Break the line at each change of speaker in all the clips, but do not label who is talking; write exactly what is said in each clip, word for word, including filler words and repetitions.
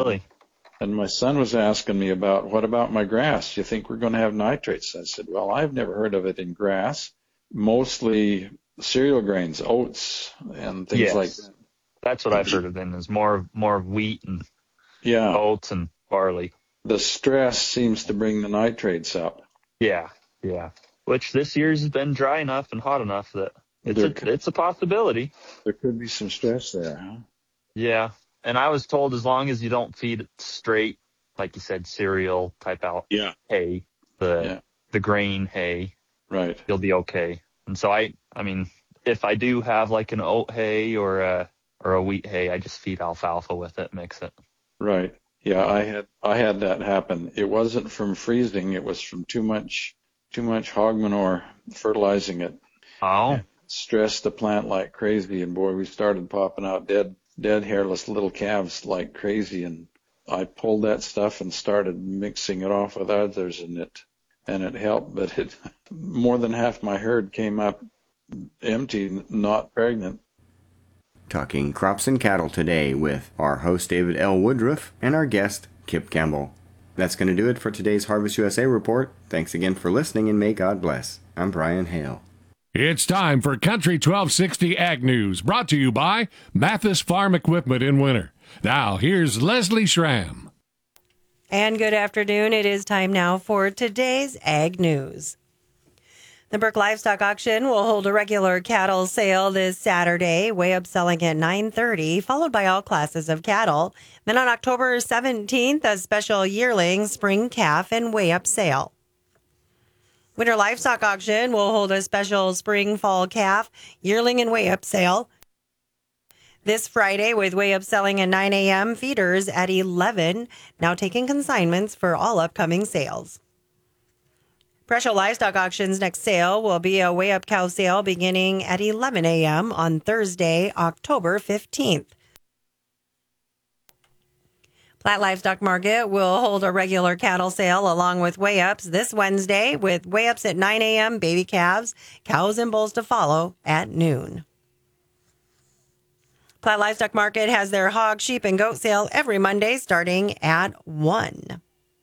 Really?
And my son was asking me about, what about my grass? Do you think we're going to have nitrates? I said, well, I've never heard of it in grass. Mostly cereal grains, oats, and things
yes.
like that.
That's what I've heard of them, is more more wheat and
yeah.
oats and barley.
The stress seems to bring the nitrates up.
Yeah, yeah. Which this year's has been dry enough and hot enough that it's
there
a
could,
it's a possibility.
There could be some stress there, huh?
Yeah. And I was told as long as you don't feed it straight, like you said, cereal type out
yeah.
hay, the
yeah.
the grain hay,
right,
you'll be okay. And so I, I mean, if I do have like an oat hay or a or a wheat hay, I just feed alfalfa with it, mix it.
Right. Yeah, I had I had that happen. It wasn't from freezing; it was from too much too much hog manure fertilizing it.
Oh.
It stressed the plant like crazy, and boy, we started popping out dead. dead hairless little calves like crazy, and I pulled that stuff and started mixing it off with others, and it and it helped, but it more than half my herd came up empty, not pregnant.
Talking crops and cattle today with our host David L. Woodruff and our guest Kip Campbell. That's going to do it for today's Harvest U S A report. Thanks again for listening, and may God bless. I'm Brian Hale.
It's time for Country twelve sixty Ag News, brought to you by Mathis Farm Equipment in winter. Now, here's Leslie Schramm.
And good afternoon. It is time now for today's Ag News. The Burke Livestock Auction will hold a regular cattle sale this Saturday, weigh up selling at nine thirty, followed by all classes of cattle. Then on October seventeenth, a special yearling, spring calf, and weigh up sale. Winter Livestock Auction will hold a special spring, fall calf, yearling, and weigh-up sale this Friday with weigh-up selling at nine a.m., feeders at eleven, now taking consignments for all upcoming sales. Pressure Livestock Auction's next sale will be a weigh-up cow sale beginning at eleven a.m. on Thursday, October fifteenth. Platte Livestock Market will hold a regular cattle sale along with weigh-ups this Wednesday with weigh-ups at nine a.m., baby calves, cows, and bulls to follow at noon. Platte Livestock Market has their hog, sheep, and goat sale every Monday starting at one.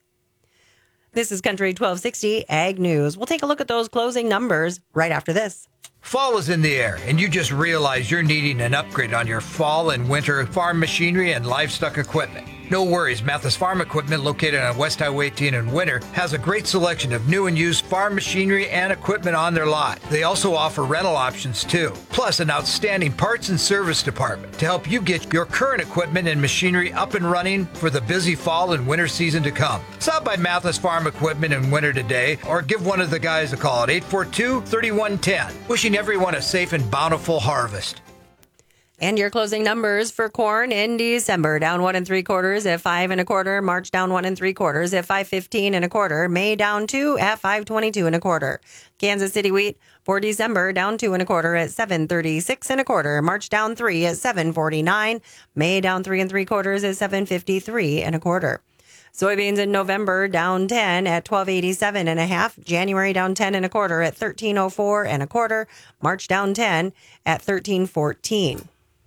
This is Country twelve sixty Ag News. We'll take a look at those closing numbers right after this.
Fall is in the air, and you just realize you're needing an upgrade on your fall and winter farm machinery and livestock equipment. No worries, Mathis Farm Equipment, located on West Highway eighteen in Winter, has a great selection of new and used farm machinery and equipment on their lot. They also offer rental options too, plus an outstanding parts and service department to help you get your current equipment and machinery up and running for the busy fall and winter season to come. Stop by Mathis Farm Equipment in Winter today, or give one of the guys a call at eight four two, three one one zero. Wishing everyone a safe and bountiful harvest.
And your closing numbers for corn in December: down one and three quarters at five and a quarter. March down one and three quarters at five fifteen and a quarter. May down two at five twenty two and a quarter. Kansas City wheat for December down two and a quarter at seven thirty six and a quarter. March down three at seven forty nine. May down three and three quarters at seven fifty three and a quarter. Soybeans in November down ten at twelve eighty seven and a half. January down ten and a quarter at thirteen oh four and a quarter. March down ten at thirteen fourteen.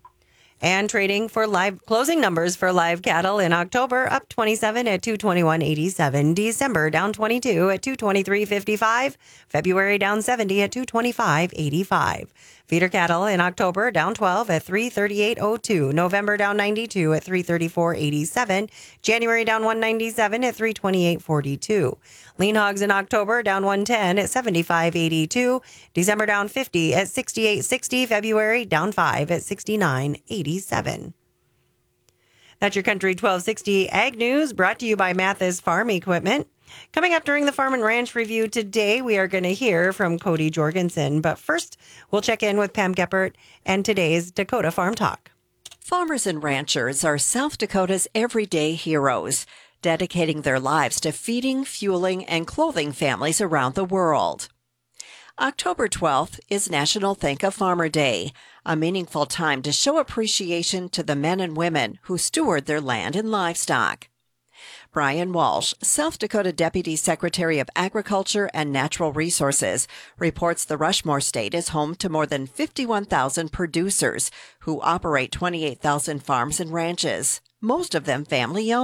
And trading for live closing numbers for live cattle in October up twenty-seven at two twenty-one eighty-seven. December down twenty-two at two twenty-three fifty-five. February down seventy at two twenty-five eighty-five. Feeder cattle in October down twelve at three thirty-eight oh two. November down ninety-two at three thirty-four eighty-seven. January down one ninety-seven at three twenty-eight forty-two. Lean hogs in October down one ten at seventy-five eighty-two. December down fifty at sixty-eight sixty. February down five at sixty-nine eighty-seven. That's your Country twelve sixty Ag News, brought to you by Mathis Farm Equipment. Coming up during the Farm and Ranch Review today, we are going to hear from Cody Jorgensen. But first, we'll check in with Pam Geppert and today's Dakota Farm Talk.
Farmers and ranchers are South Dakota's everyday heroes, dedicating their lives to feeding, fueling, and clothing families around the world. October twelfth is National Thank a Farmer Day, a meaningful time to show appreciation to the men and women who steward their land and livestock. Brian Walsh, South Dakota Deputy Secretary of Agriculture and Natural Resources, reports the Rushmore State is home to more than fifty-one thousand producers who operate twenty-eight thousand farms and ranches, most of them family-owned.